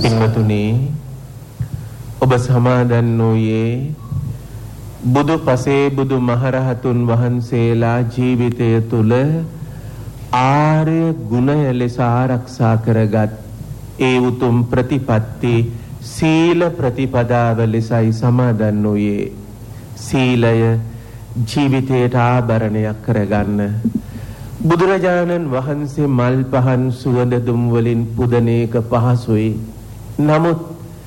පින්වතුනි, ඔබ සමාදන් වූයේ බුදු පසේ බුදු මහරහතුන් වහන්සේලා ජීවිතය තුළ ආර්ය ගුණය ලෙස ආරක්ෂා කරගත් ඒ උතුම් ප්‍රතිපත්ති සීල ප්‍රතිපදාව ලෙසයි සමාදන් වූයේ. සීලය ජීවිතයට ආභරණයක් කරගන්න බුදුරජාණන් වහන්සේ මල් පහන් සුවඳ දුම් වලින් පුදන එක පහසුයි. නමුත්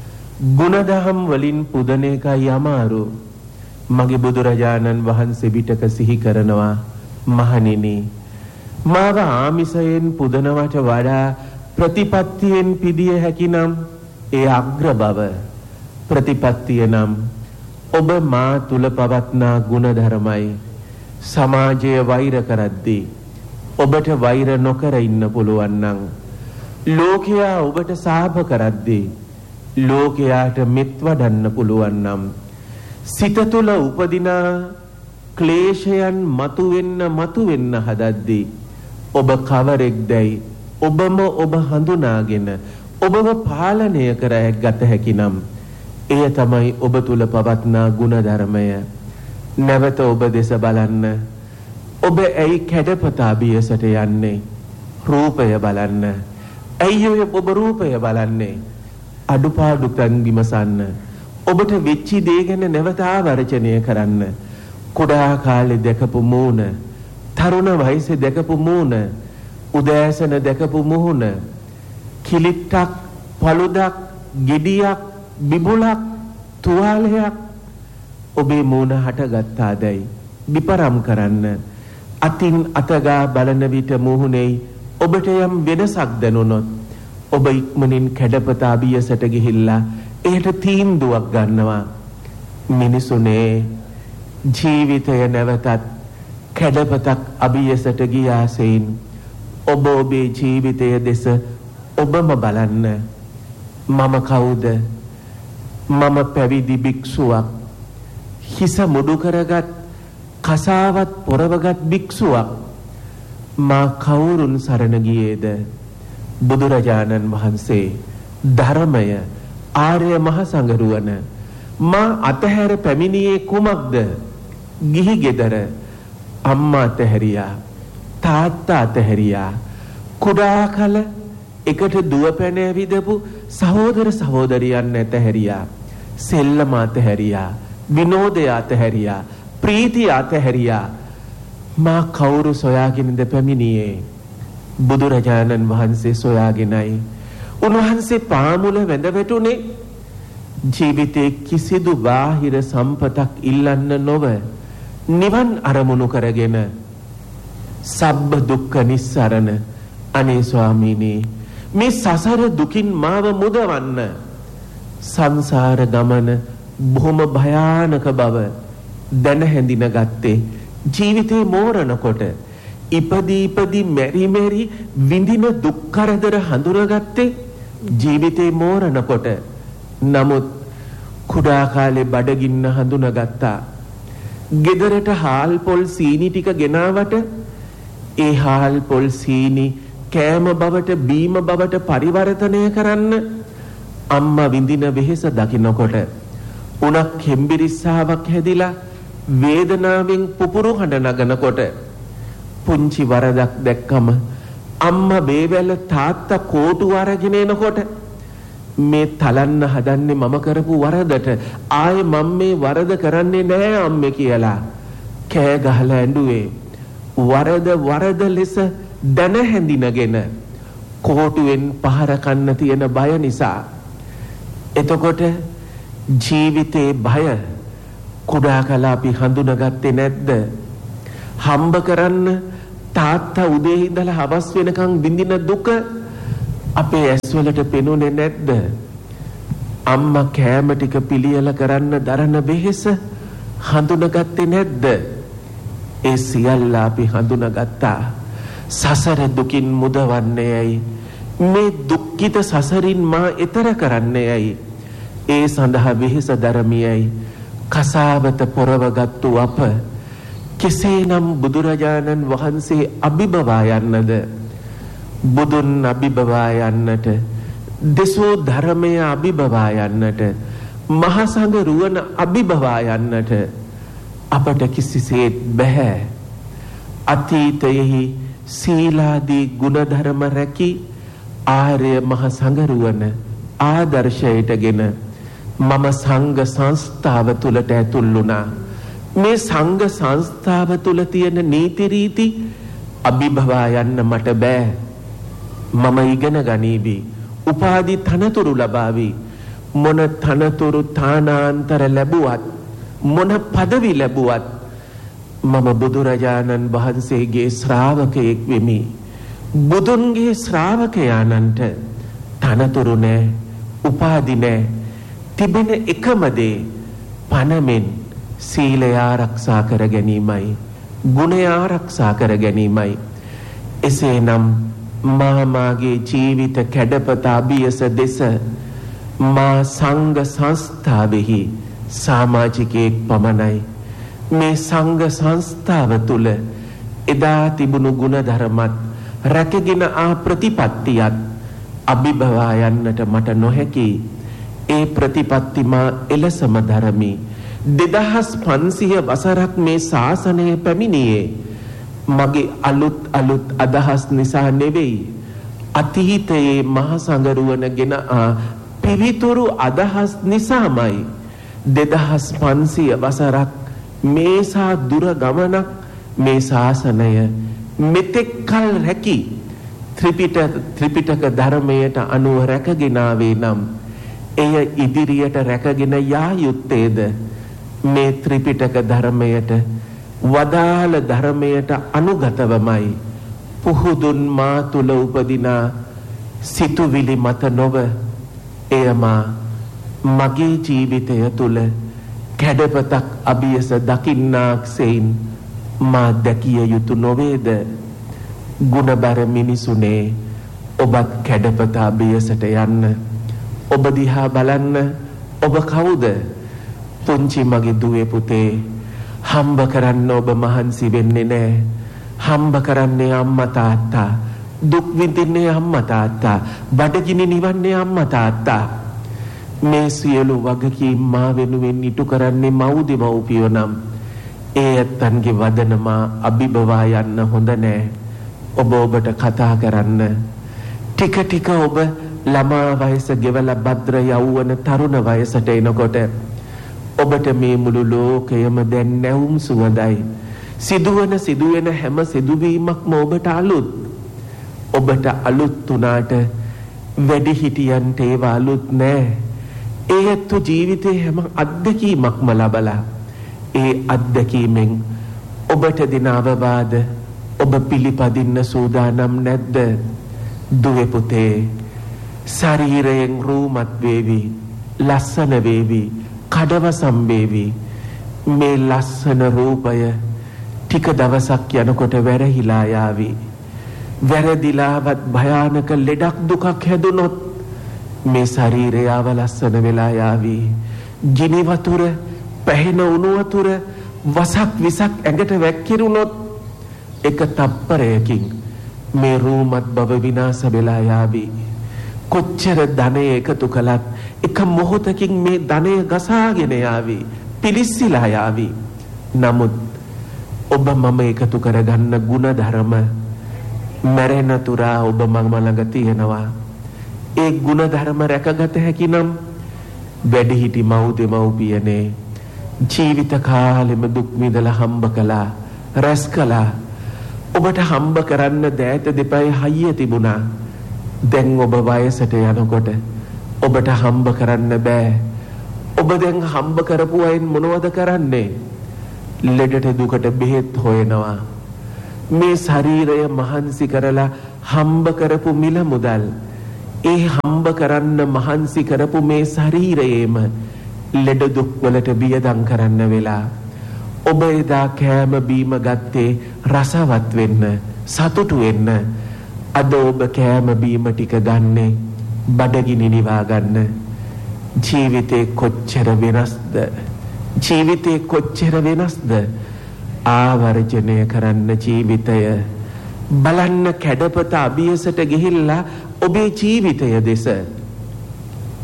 ගුණදහම් වලින් පුදන එකයි අමාරු. මගේ බුදුරජාණන් වහන්සේ පිටක සිහි කරනවා, මහණෙනි, මාව ආමිසයෙන් පුදනවට වඩා ප්‍රතිපත්තියෙන් පිදිය හැකිනම් ඒ අග්‍ර බව. ප්‍රතිපත්තිය නම් ඔබ මා තුල පවත්නා ගුණධර්මයි. සමාජය වෛර කරද්දී ඔබට වෛර නොකර ඉන්න පුළුවන් නම්, ලෝකයා ඔබට සාප කරද්දී ලෝකයාට මෙත් වඩන්න පුළුවන් නම්, සිත තුළ උපදිනා ක්ලේශයන් මතුවෙන්න හදද්දී ඔබ කවරෙක්දැයි ඔබම ඔබ හඳුනාගෙන ඔබව පාලනය කර ගත හැකිනම්, එය තමයි ඔබ තුල පවත්නා ගුණධර්මය. නැවත ඔබ දෙස බලන්න. ඔබ ඇයි කැඩපතා බියසට යන්නේ? රූපය බලන්න. ඇයි ඔබ රූපය බලන්නේ? අඩුපාඩු තැන් විමසන්න. ඔබට වෙච්චි දේ ගැන නැවත ආවර්ජනය කරන්න. කුඩා කාලේ දැකපු මූණ, තරුණ වයසේ දැකපු මූණ, උදෑසන දැකපු මූණ, කිලිට්ටක්, පළුදක්, ගෙඩියක්, බිබුලක්, තුවාලයක් ඔබේ මූණ හටගත්තාදැයි විපරම් කරන්න. අතින් අතගා බලන විට මුහුණේ ඔබට යම් වෙනසක් දැනුනොත් ඔබ ඉක්මනින් කැඩපතා බියසට ගිහිල්ලා එයට තීන්දුවක් ගන්නවා. මිනිසුනේ, ජීවිතය නැවතත් කැඩපතක් අබියසට ගියාසෙයින් ඔබ ඔබේ ජීවිතය දෙස ඔබම බලන්න. මම කවුද? මම පැවිදි භික්ෂුවක්. හිස මුඩු කරගත්, කසාවත් පොරවගත් භික්ෂුවක්. මා කවුරුන් සරණ ගියේද? බුදුරජාණන් වහන්සේ, ධර්මය, ආර්ය මහ සංඝරුවන. මා අතහැර පැමිණියේ කුමක්ද? ගිහි ගෙදර අම්මා අතහැරියා, තාත්තා අතහැරියා. කුඩා කල එකට දුව පැන ඇවිදපු සහෝදර සහෝදරියන් අතහැරියා. සෙල්ලම අතහැරියා, විනෝදය අතහැරියා, ප්‍රීතිය අතහැරියා. මා කවුරු සොයාගෙනද පැමිණියේ? බුදුරජාණන් වහන්සේ සොයාගෙනයි. උන්වහන්සේ පාමුල වැඳ වැටුනේ ජීවිතේ කිසිදු බාහිර සම්පතක් ඉල්ලන්න නොව, නිවන් අරමුණු කරගෙන. සබ්බ දුක්ඛ නිස්සරණ. අනේ ස්වාමීනි, මේ සසර දුකින් මාව මුදවන්න. සංසාර ගමන බොහොම භයානක බව දැන හැඳින ගත්තේ ජීවිතේ මෝරනකොට. ඉපදී මෙරි විඳින දුක් කරදර හඳුනාගත්තේ ජීවිතේ මෝරනකොට. නමුත් කුඩා කාලේ බඩගින්න හඳුනාගත්තා. ගෙදරට හාල් පොල් සීනි ටික ගෙනාවට ඒ හාල් පොල් සීනි කෑම බවට, බීම බවට පරිවර්තනය කරන්න අම්මා විඳින වෙහෙස දකින්නකොට උණක් හෙම්බිරිස්සාවක් හැදිලා වේදනාවෙන් පුපුරු හඬ නගනකොට, පුංචි වරදක් දැක්කම අම්මා බේවැල තාත්තා කෝටු අරගෙන එනකොට මේ තලන්න හදන්නේ මම කරපු වරදට, ආයේ මම මේ වරද කරන්නේ නෑ අම්මේ කියලා කෑ ගහලා ඇඬුවේ. වරද ලෙස දැන හැඳිනගෙන කෝටුවෙන් පහර කන්න තියෙන බය නිසා. එතකොට ජීවිතේ බය කුඩා කලා අපි හඳුනාගත්තේ නැද්ද? හම්බ කරන්න තාත්තා උදේ ඉඳලා හවස් වෙනකන් විඳින දුක අපේ ඇස්වලට පෙනුනේ නැද්ද? අම්මා කෑම ටික පිළියෙල කරන්න දරන වෙහෙස හඳුනාගත්තේ නැද්ද? ඒ සියල්ල අපි හඳුනාගත්තා. සසර දුකින් මුදවන්නේයි, මේ දුක්ඛිත සසරින් මා එතර කරන්නේයි, ඒ සඳහා වෙහෙස දරමියයි කසාවත පොරවගත්තු අප කෙසේනම් බුදුරජාණන් වහන්සේ අභිබවා යන්නද? බුදුන් අභිබවා යන්නට දෙසෝ ධර්මය අභිභවා යන්නට, මහා සංඝ රුවන අභිභවා යන්නට අපට කිසිසේත් බෑ. අතීතයෙහි සීලාදී ගුණධර්ම රැකි ආර්ය මහා සංඝ රුවන ආදර්ශයටගෙන මම සංඝ සංස්ථාව තුලට ඇතුල් වුණා. මේ සංඝ සංස්ථාව තුල තියෙන නීති රීති අභිභවා යන්න මට බෑ. මම ඉගෙන ගනීවි, උපාධි තනතුරු ලබාවි. මොන තනතුරු තානාන්තර ලැබුවත්, මොන පදවි ලැබුවත් මම බුදුරජාණන් වහන්සේගේ ශ්‍රාවකයෙක් වෙමි. බුදුන්ගේ ශ්‍රාවකයාණන්ට තනතුරු නෑ, උපාධි නෑ. තිබෙන එකම දේ පණමෙන් සීලය ආරක්ෂා කර ගැනීමයි, ගුණය ආරක්ෂා කර ගැනීමයි. එසේනම් මාගේ ජීවිත කැඩපත අභියස දෙස මා සංඝ සංස්ථාවෙහි සමාජිකයෙක් පමණයි. මේ සංඝ සංස්ථාව තුල එදා තිබුණු ගුණධර්මත් රැකගෙන ආ ප්‍රතිපත්තියත් අභිභවා යන්නට මට නොහැකි. ඒ ප්‍රතිපත්ති මා එලෙසම ධර්මී. 2500 වසරක් මේ ශාසනය පැමිණියේ මගේ අලුත් අදහස් නිසා නෙවෙයි. අතීතයේ මහා සංගරුවනගෙන පිවිතුරු අදහස් නිසාමයි 2500 වසරක් මේසා දුර ගමනක් මේ ශාසනය මෙතෙක් කල් රැකි ත්‍රිපිටක ධර්මයට අනුව රැකගෙන ආවේ නම් එය ඉදිරියට රැකගෙන යා යුත්තේද මේ ත්‍රිපිටක ධර්මයට වදාළ ධර්මයට අනුගතවමයි. පුහුදුන් මා තුල උපදිනා සිතුවිලි මත නොව එයම මගේ ජීවිතය තුල කැඩපතක් අභියස දකින්නාක් සෙයින් මා දැකිය යුතු නොවේද? ගුණබර මිනිසුනේ, ඔබත් කැඩපත අභියසට යන්න. ඔබ දිහා බලන්න. ඔබ කවුද? පුංචි මගේ දුවේ පුතේ, හම්බ කරන්න ඔබ මහන්සි වෙන්නේ නැහැ. හම්බ කරන්නේ අම්මා තාත්තා, දුක් විඳින්නේ අම්මා තාත්තා, බඩගිනි නිවන්නේ අම්මා තාත්තා. මේ සියලු වගකීම් මා වෙනුවෙන් ඉටු කරන්නේ මව් දෙමව්පියෝ නම් ඒ ඇත්තන්ගේ වදනම අභිභවා යන්න හොඳ නැහැ. ඔබට කතා කරන්න. ටික ඔබ ළමා වයස ගෙවලා භද්‍ර යෞවන තරුණ වයසට එනකොට ඔබට මේ මුළු ලෝකයම දැන් නැවුම් සුවඳයි. සිදුවෙන හැම සිදුවීමක්ම ඔබට අලුත්. ඔබට අලුත් තුනාට වැඩි හිටියන්ට ඒව අලුත් නෑ. ඒත් ජීවිතේ හැම අත්දැකීමක්ම ලබලා ඒ අත්දැකීමෙන් ඔබට දෙන අවවාද ඔබ පිළිපදින්න සූදානම් නැද්ද? දුවේ පුතේ, ශරීරයෙන් රූමත් වේවි, ලස්සන වේවි, කඩවසම් වේවි. මේ ලස්සන රූපය ටික දවසක් යනකොට වැරහිලා යාවි. වැරදිලාවත් භයානක ලෙඩක් දුකක් හැදුනොත් මේ ශරීරය අවලස්සන වෙලා යාවි. ගිනි වතුර, පැහෙන උණු වතුර, වසක් විසක් ඇඟට වැක්කිරුණොත් එක තප්පරයකින් මේ රූමත් බව විනාශ වෙලා යාවි. කොච්චර ධනය එකතු කළත් එක මොහොතකින් මේ ධනය ගසාගෙන යාවි, පිලිස්සිලා යාවි. නමුත් ඔබ මම එකතු කරගන්න ගුණධර්ම මරණ තුරා ඔබ මම ළඟ තියෙනවා. ඒ ගුණධර්ම රැකගත හැකි නම් වැඩිහිටි මව් දෙමව්පියනේ ජීවිත කාලෙම දුක් විඳලා හම්බ කළා, රැස් කළා. ඔබට හම්බ කරන්න දෑත දෙපයි හයිය තිබුණා. දැන් ඔබ වයසට යනකොට ඔබට හම්බ කරන්න බෑ. ඔබ දැන් හම්බ කරපු අයින් මොනවද කරන්නේ? ලෙඩට දුකට බෙහෙත් හොයනවා. මේ ශරීරය මහන්සි කරලා හම්බ කරපු මිල මුදල්, ඒ හම්බ කරන්න මහන්සි කරපු මේ ශරීරයේම ලෙඩ දුක් වලට වියදම් කරන්න වෙලා ඔබ එදා කෑම බීම ගත්තේ රසවත් වෙන්න, සතුටු වෙන්න. අද ඔබ කෑම බීම ටික ගන්නේ බඩගිනි නිවා ගන්න. ජීවිතේ කොච්චර වෙනස්ද? ජීවිතේ කොච්චර වෙනස්ද? ආවර්ජනය කරන්න ජීවිතය. බලන්න කැඩපත අභියසට ගිහිල්ලා ඔබේ ජීවිතය දෙස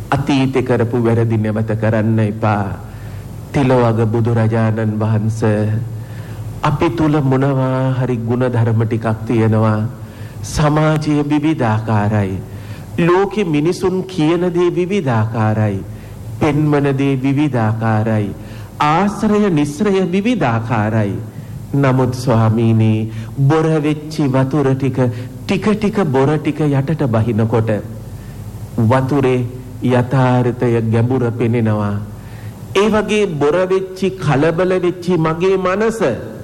අතීතේ කරපු වැරදි නැවත කරන්න එපා. තිලවග බුදුරජාණන් වහන්සේ අපි තුල මොනවා හරි ගුණ ධර්ම ටිකක් තියෙනවා. සමාජයේ විවිධාකාරයි. ලෝකෙ මිනිසුන් කියන දේ විවිධාකාරයි. පෙන්වන දේ විවිධාකාරයි. ආශ්‍රය නිස්සරය විවිධාකාරයි. නමුත් ස්වාමීනි බොර වෙච්චි වතුර ටික ටික බොර ටික යටට බහිනකොට වතුරේ යථාර්ථය ගැඹුර පෙනෙනවා. ඒ වගේ බොර වෙච්චි කලබල වෙච්චි මගේ මනස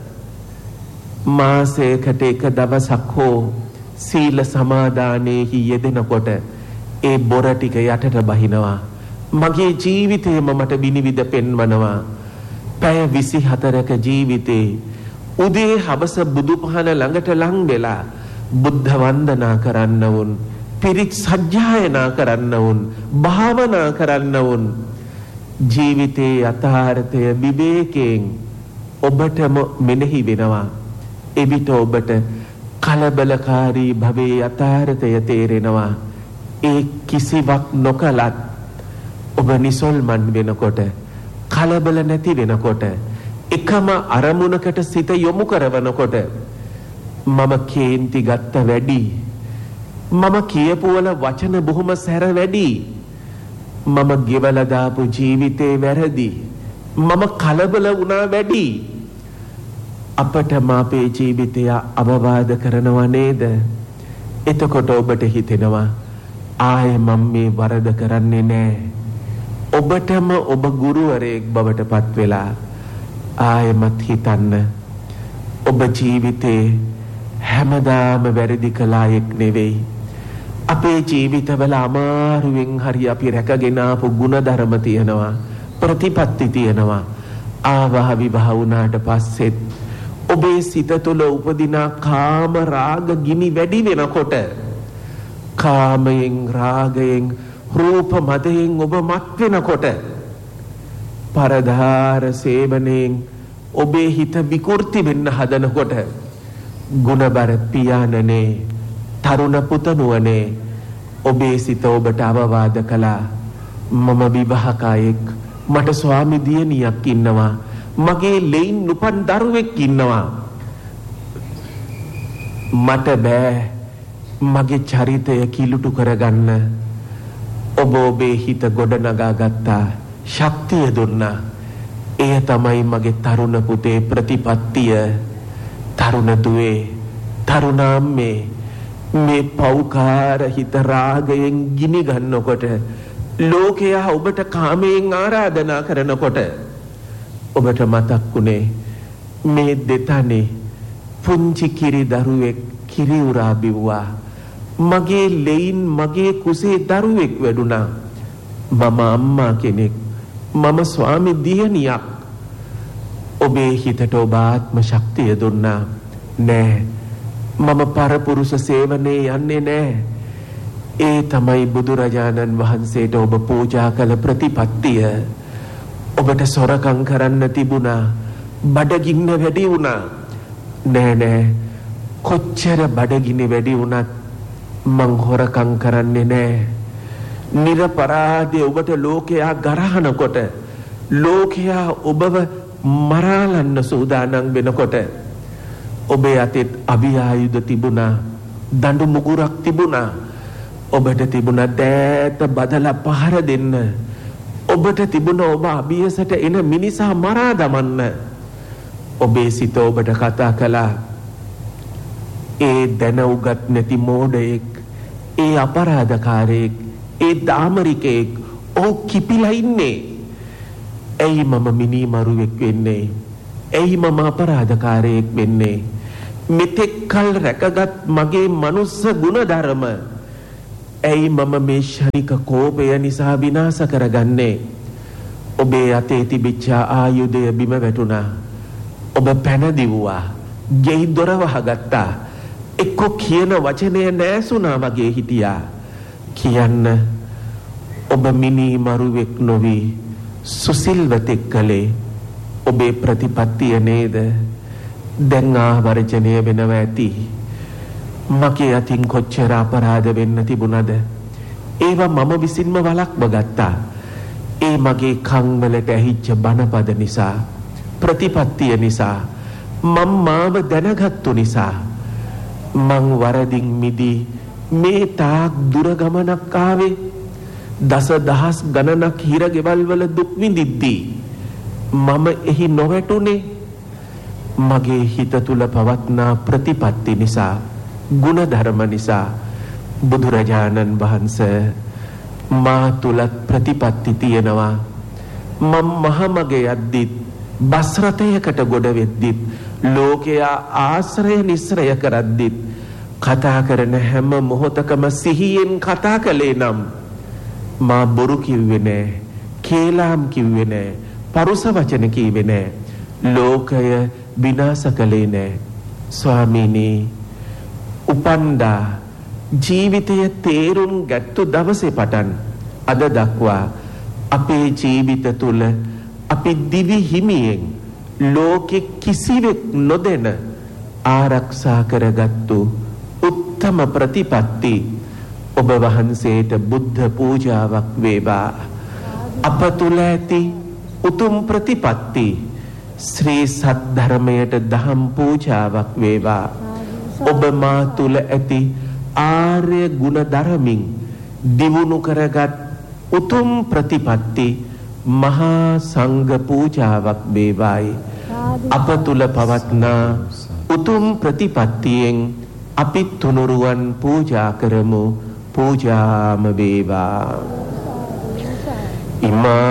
මාසයකට එක දවසක් හෝ සීල සමාදානයේහි යෙදෙනකොට ඒ බොර ටික යටට බහිනවා. මගේ ජීවිතේම මට විනිවිද පෙන්වනවා. පැය 24ක ජීවිතේ උදේ හවස බුදුපහන ළඟට ලං වෙලා බුද්ධ වන්දනා කරන්න වුන්, පිරිත් සජ්ජායනා කරන්න වුන්, භාවනා කරන්න වුන්. ජීවිතේ යථාර්ථය විවේකයෙන් ඔබටම මෙනෙහි වෙනවා. එවිට ඔබට කලබලකාරී භවයේ යථාර්ථය තේරෙනවා. ඒ කිසිවක් නොකලත් ඔබ නිසල්මන් වෙනකොට, කලබල නැති වෙනකොට, එකම අරමුණකට සිත යොමු කරවනකොට මම කේන්ති ගත්ත වැඩි, මම කියපු වල වචන බොහොම සැර වැඩි, මම ගෙවලා දාපු ජීවිතේ වැරදි, මම කලබල වුණා වැඩි. අපට මාපේ ජීවිතය අවවාද කරනවා නේද? එතකොට ඔබට හිතෙනවා ආයේ මම මේ වරද කරන්නේ නැහැ. ඔබටම ඔබ ගුරුවරයෙක් බවට පත් වෙලා ආයෙමත් හිතන්න ඔබ ජීවිතේ හැමදාම වැරදි කළායෙක් නෙවෙයි. අපේ ජීවිතවල අමාරුවෙන් හරි අපි රැකගෙන ආපු ගුණධර්ම තියෙනවා, ප්‍රතිපත්ති තියෙනවා. ආවහ විවාහ වුණාට පස්සෙත් ඔබේ සිත තුළ උපදින කාම රාග ගිනි වැඩි වෙනකොට, කාමයෙන් රාගයෙන් රූප මදයෙන් ඔබ මත් වෙනකොට, පරදාර සේවනයෙන් ඔබේ හිත විකෘති වෙන්න හදනකොට, ගුණබර පියාණනේ, තරුණ පුතණුවනේ ඔබේ සිත ඔබට අවවාද කළා. මම විවාහකයෙක්, මට ස්වාමි දියණියක් ඉන්නවා, මගේ ලෙයින් උපන් දරුවෙක් ඉන්නවා. මට බෑ මගේ චරිතය කිලුටු කරගන්න. ඔබ ඔබේ හිත ගොඩනගා ගත්තා, ශක්තිය දුන්නා. එය තමයි මගේ තරුණ පුතේ ප්‍රතිපත්තිය. තරුණ දුවේ, තරුණ අම්මේ, මේ පෞකාර හිත රාගයෙන් ගිනි ගන්නකොට, ලෝකයා ඔබට කාමයෙන් ආරාධනා කරනකොට ඔබට මතක් වුණේ මේ දෙතනේ පුංචි කිරි දරුවෙක් කිරි උරා බිව්වා. මගේ ලෙයින් මගේ කුසේ දරුවෙක් වැඩුණා. මම අම්මා කෙනෙක්, මම ස්වාමි දියණියක්. ඔබේ හිතට ඔබ ආත්ම ශක්තිය දුන්නා. නෑ, මම පරපුරුෂ සේවනයේ යන්නේ නෑ. ඒ තමයි බුදුරජාණන් වහන්සේට ඔබ පූජා කළ ප්‍රතිපත්තිය. ඔබට සොරකම් කරන්න තිබුණා, බඩගින්න වැඩි වුණා. නෑ, කොච්චර බඩගින්න වැඩි වුණත් මං හොරකම් කරන්නේ නෑ. නිරපරාධේ ඔබට ලෝකයා ගරහනකොට, ලෝකයා ඔබව මරාලන්න සූදානම් වෙනකොට ඔබේ අතේ අභිආයුධ තිබුණා, දඬු මුගුරක් තිබුණා. ඔබට තිබුණා දෑත බදලා පහර දෙන්න. ඔබට තිබුණා ඔබ අභියසට එන මිනිසා මරා දමන්න. ඔබේ සිත ඔබට කතා කළා, ඒ දැන උගත් නැති මෝඩයෙක්, ඒ අපරාධකාරයෙක්, ඒ දාමරිකයෙක් ඕ කිපිලා ඉන්නේ. ඇයි මම මිනිමරුවෙක් වෙන්නේ? ඇයි මම අපරාධකාරයෙක් වෙන්නේ? මෙතෙක් කල් රැකගත් මගේ මනුස්ස ගුණධර්ම ඇයි මම මේ ශනික කෝපය නිසා විනාශ කරගන්නේ? ඔබේ අතේ තිබිච්ච ආයුධය බිම වැටුණා. ඔබ පැන දිව්වා, ගෙයි දොර වහගත්තා. එක්ක කියන වචනය නැසුණා වගේ හිටියා. කියන්න ඔබ මිනිමරුවෙක් නොවි සුසිල්වතෙක් කලේ ඔබේ ප්‍රතිපත්තිය නේද? දැන් ආවර්ජනය වෙනවා ඇති. මගේ අතින් කොච්චර අපරාධ වෙන්න තිබුණද? ඒවා මම විසින්ම වළක්ව ගත්තා. ඒ මගේ කන් වලට ඇහිච්ච බණපද නිසා, ප්‍රතිපත්තිය නිසා, මම මාව දැනගත්තු නිසා මං වරදින් මිදී මේ තාක් දුර ගමනක් ආවේ. දසදහස් ගණනක් හිරගෙවල් වල දුක් විඳිද්දී මම එහි නොවැටුනේ. මගේ හිත තුල පවත්නා ප්‍රතිපත්ති නිසා, ගුණධර්ම නිසා බුදුරජාණන් වහන්සේ මා තුලත් ප්‍රතිපත්ති තියෙනවා. මම මහමගේ යද්දිත්, බස් රථයකට ගොඩ වෙද්දිත්, ලෝකයා ආශ්‍රය නිස්සරය කරද්දිත් කතා කරන හැම මොහොතකම සිහියෙන් කතා කළේ නම් මා බොරු කිව්වේ නෑ, කේලාම් කිව්වේ නෑ, පරුස වචන කිව්වේ නෑ, ලෝකය විනාශ කළේ නෑ. ස්වාමීනි, උපන්දා ජීවිතය තේරුම් ගත්තු දවසේ පටන් අද දක්වා අපේ ජීවිත තුල අපි දිවි හිමියෙන් ලෝකෙ කිසිවෙක් නොදෙන ආරක්ෂා කරගත්තු උත්තම ප්‍රතිපත්ති ඔබ වහන්සේට බුද්ධ පූජාවක් වේවා. අප තුල ඇති උතුම් ප්‍රතිපත්ති ශ්‍රී සද්ධර්මයට දහම් පූජාවක් වේවා. ඔබ මා තුල ඇති ආර්ය ගුණ ධර්මින් දියුණු කරගත් උතුම් ප්‍රතිපත්ති මහා සංඝ පූජාවක් වේවායි. අප තුල පවත්නා උතුම් ප්‍රතිපත්තියෙන් අපි තුනුරුවන් පූජා කරමු. පූජාම වේවා. ඉමා